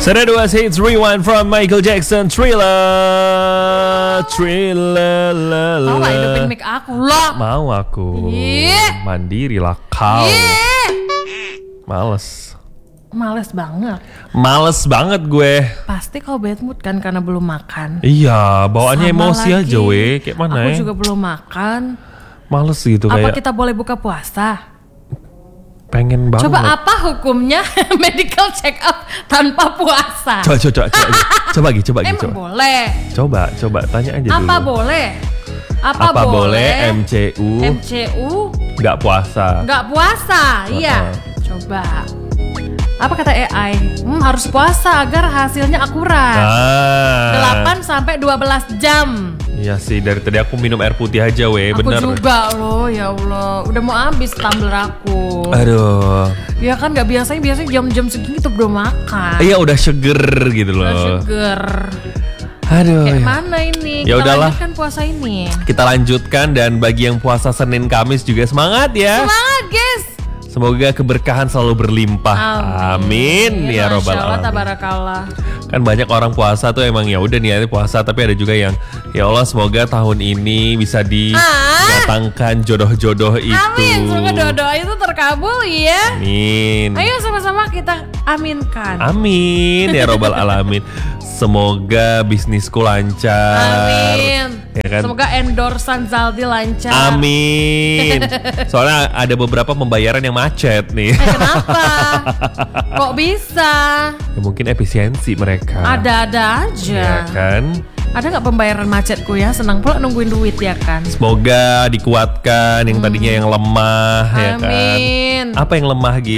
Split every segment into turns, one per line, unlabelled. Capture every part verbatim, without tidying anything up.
Sada dua hits rewind from Michael Jackson. Thriller, Thriller.
Mau gak hidupin mic aku loh?
Mau aku.
Yeah.
Mandiri lah kau.
Yeah.
Males.
Males banget.
Males banget gue.
Pasti kau bad mood kan karena belum makan.
Iya, bawaannya
Sama
emosi
lagi,
aja weh. Kayak mana
aku
ya?
juga belum makan.
Males gitu
Apa
kayak.
kita boleh buka puasa?
Pengen banget.
Coba apa hukumnya medical check up tanpa puasa?
Coba, coba, coba, coba, coba lagi, coba lagi,
Emang
coba.
boleh?
Coba, coba, tanya aja
Apa
dulu.
boleh? Apa,
Apa boleh
boleh
M C U
M C U
nggak puasa?
nggak puasa? Iya. Coba. Apa kata A I? Hmm, harus puasa agar hasilnya akurat.
Ah.
delapan sampai dua belas jam.
Iya sih, dari tadi aku minum air putih aja weh,
Aku
bener.
juga loh, ya Allah. Udah mau habis tumbler aku.
Aduh.
Ya kan nggak biasanya biasanya jam-jam segini tuh belum makan.
Iya udah seger gitu loh.
Udah seger.
Aduh.
Kayak mana ini?
Ya
Kita
udahlah.
lanjutkan puasa ini.
Kita lanjutkan, dan bagi yang puasa Senin Kamis juga semangat ya.
Semangat guys.
Semoga keberkahan selalu berlimpah. Amin, ya robbal
Masya Allah,
alamin.
tabarakallah.
Kan banyak orang puasa tuh emang ya udah niatnya puasa, tapi ada juga yang ya Allah semoga tahun ini bisa didatangkan jodoh-jodoh itu.
Amin. Semoga doa-doa itu terkabul ya.
Amin.
Ayo sama-sama kita aminkan.
Amin ya robbal alamin. Semoga bisnisku lancar.
Amin.
Ya kan?
Semoga endorsan Zaldi lancar.
Amin. Soalnya ada beberapa pembayaran yang macet nih.
Eh, kenapa? Kok bisa?
Ya, mungkin efisiensi mereka.
Ada-ada aja.
Ya kan?
Ada nggak pembayaran macetku ya? Senang pula nungguin duit ya kan?
Semoga dikuatkan yang tadinya yang lemah. Ya kan?
Amin.
Apa yang lemah Gi?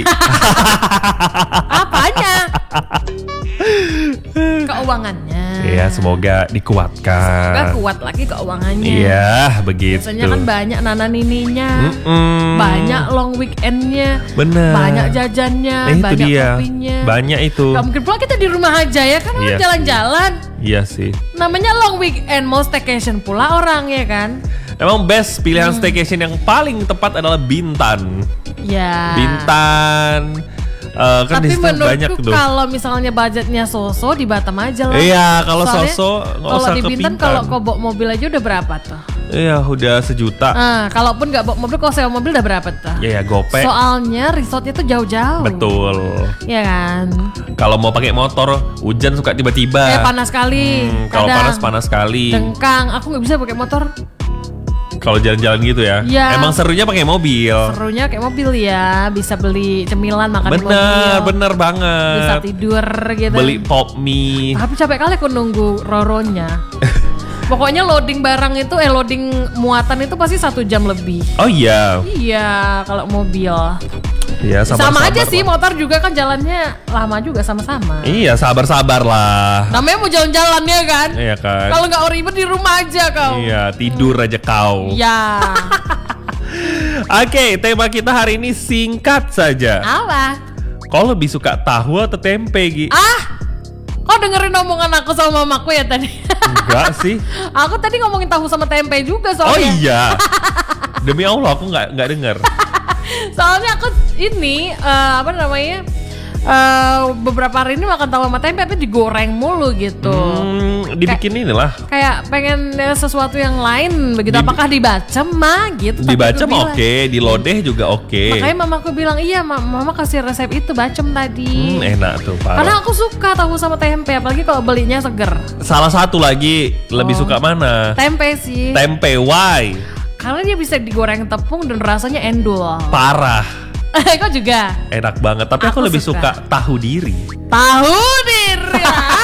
Apanya? Keuangannya.
Ya semoga dikuatkan.
Semoga kuat lagi keuangannya.
Iya begitu.
Biasanya kan banyak nana nininya,
Mm-mm.
banyak long weekendnya,
Bener.
banyak jajannya,
Nah, itu
banyak
dia.
kopinya.
Banyak itu.
Gak mungkin pula kita di rumah aja ya kan, orang
Iya
jalan-jalan.
Iya sih.
Namanya long weekend, mau staycation pula orang ya kan.
Emang best pilihan
Hmm.
staycation yang paling tepat adalah Bintan.
Ya.
Bintan. Eh, kan di
Tapi
situ banyak
menurutku
tuh.
kalau misalnya budgetnya so-so di Batam aja lah.
Iya, kalau
Soalnya
so-so nggak
kalau
usah
di
ke
Bintan
Bintan.
kalau kau bawa mobil aja udah berapa tuh?
Iya, udah sejuta.
Nah, kalaupun nggak bawa mobil, kalau sewa mobil udah berapa tuh?
Ya ya gope.
Soalnya resortnya tuh jauh-jauh.
Betul.
Ya kan.
Kalau mau pakai motor, hujan suka tiba-tiba.
Eh panas sekali.
Hmm, kalau
kadang.
panas panas sekali.
Dengkang, aku nggak bisa pakai motor.
Kalau jalan-jalan gitu ya.
Iya.
Emang serunya pakai mobil.
Serunya kayak mobil ya, bisa beli cemilan makan di
Bener,
mobil.
bener
Bisa
banget.
tidur gitu.
Beli pop mie.
Tapi capek kali aku nunggu roronya. Pokoknya loading barang itu, eh loading muatan itu pasti satu jam lebih.
Oh iya.
Iya, kalau mobil.
Iya, sabar,
Sama aja
sabar
sih,
lah.
motor juga kan jalannya lama juga sama-sama.
Iya, sabar-sabar lah.
Namanya mau jalan-jalan ya kan?
Iya kan.
Kalau nggak ribet di rumah aja kau.
Iya, tidur aja kau.
Ya.
Oke, tema kita hari ini singkat saja.
Apa?
Kau lebih suka tahu atau tempe, Gi?
Ah, kau dengerin omongan aku sama mamaku ya tadi?
Enggak sih.
Aku tadi ngomongin tahu sama tempe juga
Oh
soalnya.
iya. Demi Allah aku nggak nggak dengar.
Soalnya aku ini eh, apa namanya? eh, beberapa hari ini makan tahu sama tempe tapi digoreng mulu gitu.
Hmm, dibikin inilah.
Kayak pengen eh, sesuatu yang lain begitu.
Di-
Apakah dibacem mah gitu? Tapi
Dibaca
aku
mah
bilang-
oke, dilodeh juga oke.
Makanya mamaku bilang iya, ma- mama kasih resep itu bacem tadi.
Hmm, enak tuh,
Karena
parah.
aku suka tahu sama tempe, apalagi kalau belinya seger.
Salah satu lagi lebih
Oh.
suka mana?
Tempe sih.
Tempe, why?
Karena dia bisa digoreng tepung dan rasanya endul.
Parah.
Kau juga?
Enak banget, tapi aku,
Aku
lebih
suka.
suka tahu diri.
Tahu diri.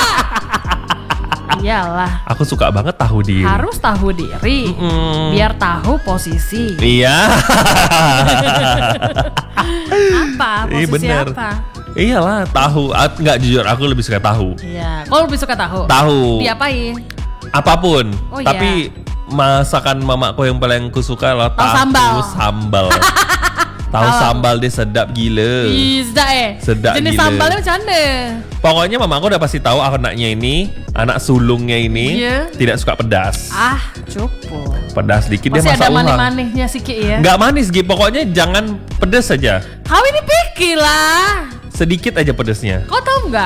Iyalah,
Aku suka banget tahu diri.
harus tahu diri.
Mm.
Biar tahu posisi.
Iya.
Apa?
Iya,
Posisi
bener.
apa?
Iyalah, tahu. Ah, nggak jujur, aku lebih suka tahu.
Iya. Kau lebih suka tahu?
Tahu.
Diapain?
Apapun.
Oh, iya.
Tapi masakan mamaku yang paling aku suka adalah
Tahu
tahu
sambal.
sambal. Tahu
Oh.
sambal dia sedap gila.
Bisa eh.
Sedap
Jenis
gila.
sambalnya macam mana?
Pokoknya mamaku udah pasti tahu anaknya ini, anak sulungnya ini
Iya.
tidak suka pedas.
Ah, cukup.
Pedas dikit
Masih
dia
ada
masak ulang.
manis-manisnya sedikit ya.
Nggak manis Gi, pokoknya jangan pedas saja.
Kau ini picky lah.
Sedikit aja pedasnya.
Kau tahu nggak?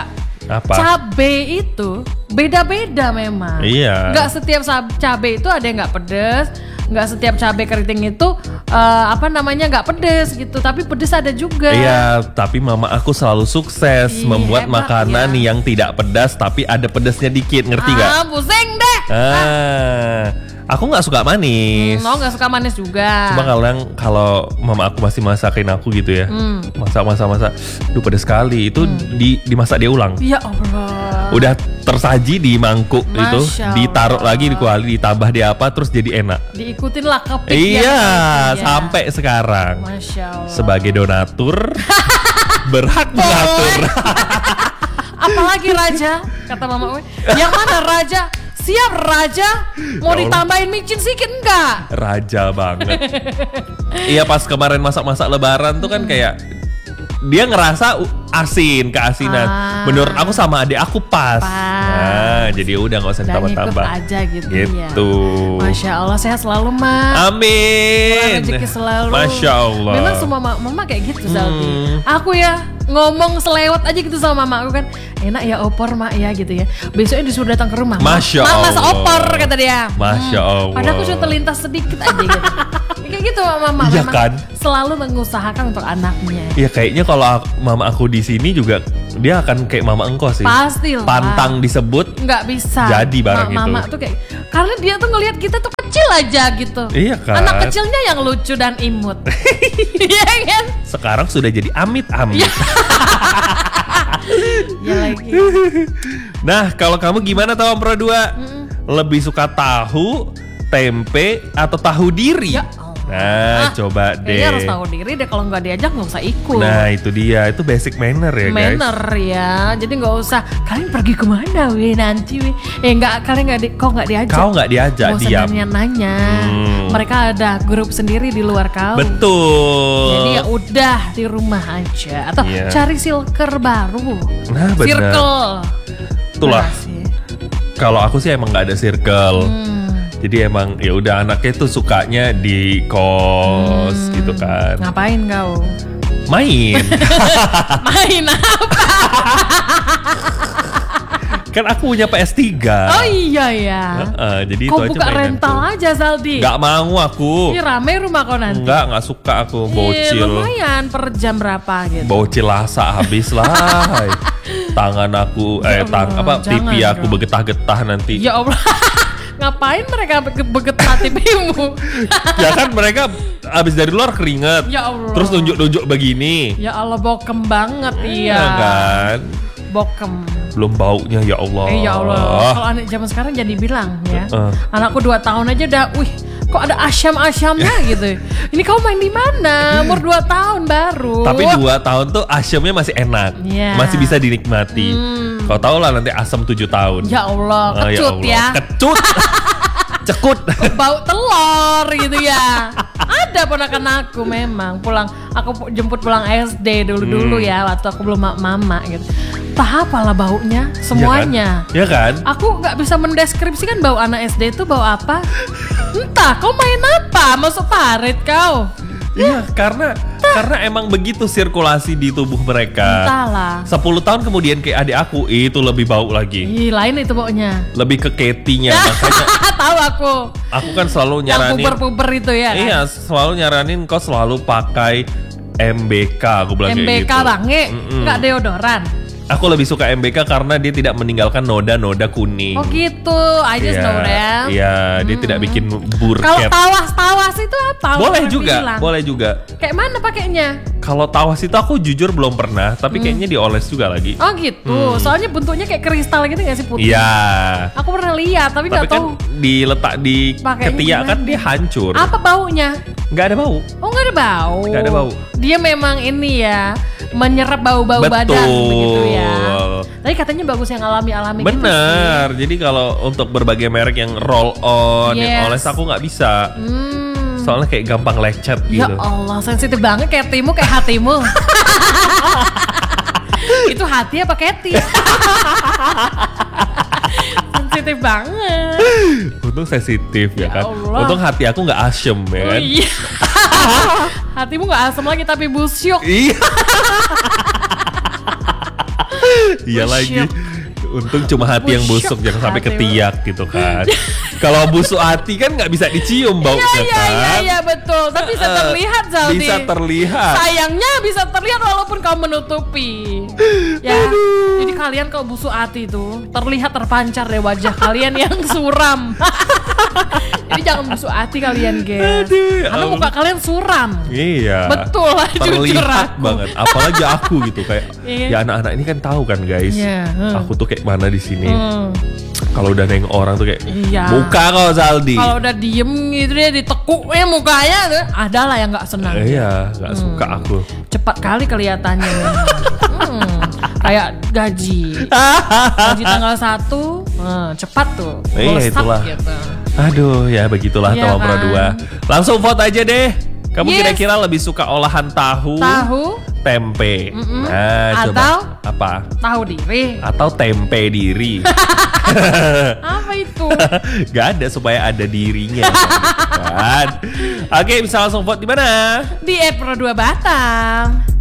Apa?
Cabe itu beda-beda memang.
Iya.
Nggak setiap sab- cabe itu ada yang nggak pedes. Nggak setiap cabe keriting itu uh, apa namanya nggak pedes gitu. Tapi pedes ada juga.
Iya, tapi mama aku selalu sukses
Ih,
membuat
hebat
makanan
ya.
yang tidak pedas tapi ada pedasnya dikit, ngerti nggak?
Ah, pusing deh.
Ah, aku nggak suka manis.
Hmm, oh nggak suka manis juga.
Cuma kadang kalau mama aku masih masakin aku gitu ya,
Hmm.
masak masak masak, duh pedas sekali. Itu di dimasak dia ulang.
Ya Allah.
Udah tersaji di mangkuk itu,
Masya
ditaruh
Allah.
lagi di kuali, ditambah di apa, terus jadi enak.
Diikutin lah kepik.
Iya,
ya.
sampai sekarang.
Masya Allah.
Sebagai donatur, berhak mengatur.
Apalagi raja, kata mama gue. Yang mana raja? Siap raja. Mau
Ya Allah.
ditambahin micin sedikit enggak?
Raja banget. Iya, pas kemarin masak-masak lebaran tuh kan kayak dia ngerasa u- asin, keasinan.
Ah.
Menurut aku sama adik aku pas.
Pas.
Nah, jadi udah nggak usah
Dan ikut
ditambah-tambah.
aja gitu,
Gitu.
ya. Masya Allah, sehat selalu ma.
Amin.
Rezeki selalu.
Masya Allah.
Memang semua ma- mama kayak gitu Zaldi.
Hmm.
Aku ya ngomong selewat aja gitu sama mama aku kan. Enak ya opor mak ya gitu ya. Besoknya disuruh datang ke rumah. "Ma,
Masya
Ma, masak
Allah.
opor," kata dia.
Masya Allah.
Padahal aku cuma terlintas sedikit aja gitu. Ya, kayak gitu mama.
Iya
Memang
kan?
selalu mengusahakan untuk anaknya.
Ya kayaknya kalau aku- mama aku di sini juga dia akan kayak mama engkau sih.
Pasti lah.
Pantang disebut.
Nggak bisa.
Jadi barang
Ma- Mama
itu.
tuh kayak karena dia tuh ngelihat kita tuh kecil aja gitu.
Iya kan?
Anak kecilnya yang lucu dan imut. Iya kan?
Sekarang sudah jadi amit-amit.
Ya lagi.
Nah, kalau kamu gimana tahu Pro dua? Lebih suka tahu, tempe, atau tahu diri?
Ya Allah.
Nah,
Ah,
coba deh.
Kayaknya harus tahu diri deh, kalau nggak diajak nggak usah ikut.
Nah, itu dia. Itu basic manner ya, guys.
Manner ya, jadi nggak usah. Kalian pergi kemana, weh nanti, weh? Eh nggak, kalian nggak di, kok nggak diajak?
Kau nggak diajak,
Nggak usah
diam.
nanya-nanya.
Hmm.
Mereka ada grup sendiri di luar kau.
Betul.
Jadi ya udah di rumah aja atau
Iya.
cari circle baru.
Nah, benar.
Circle.
Itulah.
Benar sih.
Kalau aku sih emang nggak ada circle.
Hmm.
Jadi emang ya udah anaknya tuh sukanya di kos
Hmm.
gitu kan.
Ngapain kau?
Main.
Main apa?
Kan aku punya P S tiga.
Oh iya ya.
Heeh, jadi
Kau
itu aja
buka
mainanku.
rental aja Zaldi.
Nggak mau aku.
Ini rame rumah kau nanti.
Enggak, nggak suka aku
Ih,
bocil.
lumayan per jam berapa gitu.
Bocil lasa habis lah. Tangan aku eh
Ya
tang
Allah,
apa pipi
jangan
aku
dong.
bergetah-getah nanti.
Ya Allah. Ngapain mereka be- begetah tipimu?
Ya kan mereka habis dari luar keringat.
Ya Allah.
Terus nunjuk-nunjuk begini.
Ya Allah, bokem banget iya.
Ya kan?
Bokem.
Belum baunya ya Allah.
Eh ya Allah. Kalau anak zaman sekarang jadi bilang ya.
Heeh.
Anakku dua tahun aja udah, wih, kok ada asyam-asyamnya gitu. Ini kau main di mana? Umur dua tahun baru.
Tapi dua tahun tuh asamnya masih enak.
Iya.
Masih bisa dinikmati.
Hmm.
Kau tau lah nanti asam tujuh tahun.
Ya Allah,
Ah,
kecut
Allah.
ya.
Kecut. Cekut.
Bau telur gitu ya. Ada ponakan aku memang pulang, aku pu- jemput pulang S D dulu-dulu
Hmm.
ya waktu aku belum ma- mama gitu. Entah apalah baunya semuanya.
Ya kan?
Aku nggak bisa mendeskripsikan bau anak S D itu bau apa. Entah kau main apa, masuk parit kau.
Iya, karena karena emang begitu sirkulasi di tubuh mereka.
Entahlah.
sepuluh tahun kemudian kayak adik aku itu lebih bau lagi.
Ih, lain itu baunya.
Lebih ke ketinya makanya
Tahu aku.
aku kan selalu
Yang
nyaranin.
puber-puber itu ya.
Iya, selalu nyaranin kau selalu pakai M B K, aku bilang
M B K
kayak gitu.
bange,
Mm-mm.
nggak deodoran.
Aku lebih suka M B K karena dia tidak meninggalkan noda-noda kuning.
Oh gitu, I just know that.
Iya, dia tidak bikin
Kalau
burket.
tawas-tawas itu apa?
Boleh
Orang
juga,
bilang.
boleh juga.
Kayak mana pakainya?
Kalau tawas itu aku jujur belum pernah, tapi
Hmm.
kayaknya dioles juga lagi.
Oh gitu. Soalnya bentuknya kayak kristal gitu nggak sih putih?
Hmm. Iya.
Aku pernah lihat, tapi
Tapi
nggak
kan
tahu
diletak di
pakainya
ketiak kan
gimana.
dia hancur.
apa baunya.
Nggak ada bau.
Oh nggak ada bau.
Nggak ada bau.
Dia memang ini ya, menyerap bau-bau badan
Betul.
begitu ya. Tapi katanya bagus yang alami-alami gitu sih.
Bener. Jadi kalau untuk berbagai merek yang roll on, yang
Yes.
oles aku nggak bisa.
Hmm.
Soalnya kayak gampang lecet
Ya
gitu.
Allah, sensitif banget kayak hatimu kayak hatimu. Itu hati apa Keti? Sensitif banget.
Untung sensitif ya,
Ya
kan.
Allah.
Untung hati aku nggak asem ya
Oh
kan.
iya. Hatimu gak asem lagi tapi busyuk.
Iya. Iya lagi. Untung cuma hati yang busuk, jangan sampai
hati.
ketiak gitu kan. Kalau busuk hati kan nggak bisa dicium baunya
Iya iya
kan.
iya iya betul. Tapi bisa terlihat Zaldi.
Bisa terlihat.
Sayangnya bisa terlihat walaupun kau menutupi. Ya. Jadi kalian kalau busuk hati itu terlihat terpancar deh wajah kalian yang suram. Jadi jangan busuk hati kalian, guys.
Aduh,
Karena
um,
muka kalian suram.
Iya.
Betul lah, jujur
terlihat
aku.
banget. Apalagi aku gitu kayak
Iya.
ya anak-anak ini kan tahu kan guys.
Iya, hmm.
Aku tuh kayak mana di sini.
Hmm.
Kalau udah nengok orang tuh kayak
Iya.
muka kau Zaldi.
Kalau udah diem gitu dia ditekuknya mukanya tuh, ada lah yang nggak senang.
Eh, iya, nggak suka aku.
Cepat kali kelihatannya. hmm, kayak gaji. Gaji tanggal satu, hmm, cepat tuh.
Iya,
Melesat
itulah.
gitu.
Aduh, ya begitulah
Iya
Tomam
kan?
dua. Langsung vote aja deh. Kamu
Yes.
kira-kira lebih suka olahan tahu,
Tahu,
tempe?
Mm-mm.
Nah, coba
Atau?
apa?
tahu diri.
Atau tempe diri?
Apa itu?
Gak ada supaya ada dirinya kan. Oke, bisa langsung vote di mana?
Di Epro dua Batam.